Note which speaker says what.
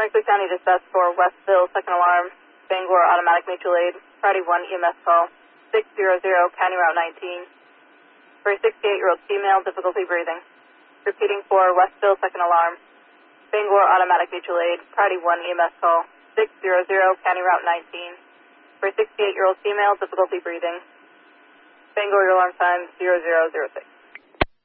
Speaker 1: Franklin County Dispatch for Westville, second alarm, Bangor Automatic Mutual Aid, Priority 1 EMS call, 600 County Route 19. For a 68-year-old female, difficulty breathing. Repeating for Westville, second alarm, Bangor Automatic Mutual Aid, Priority 1 EMS call, 600 County Route 19. For a 68-year-old female, difficulty breathing. Bangor, your alarm time, 0006.